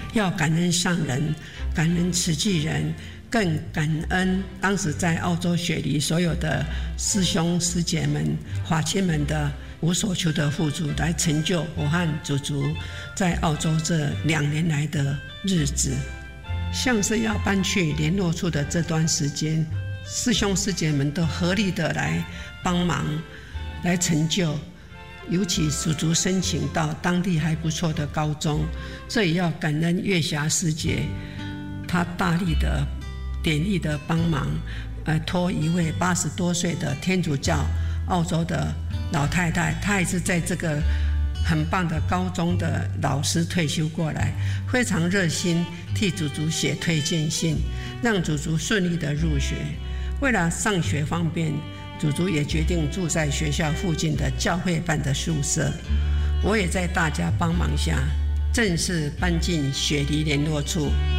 要感恩上人，感恩慈济人，更感恩当时在澳洲雪梨所有的师兄师姐们、法亲们的无所求的付出，来成就我和祖祖在澳洲这2年来的日子。像是要搬去联络处的这段时间，师兄师姐们都合力的来帮忙，来成就。尤其祖祖申请到当地还不错的高中，这也要感恩月霞师姐，她大力的典力的帮忙，托一位80多岁的天主教澳洲的老太太，她也是在这个很棒的高中的老师退休过来，非常热心替祖祖写推荐信，让祖祖顺利的入学。为了上学方便，祖祖也决定住在学校附近的教会办的宿舍。我也在大家帮忙下，正式搬进雪梨联络处。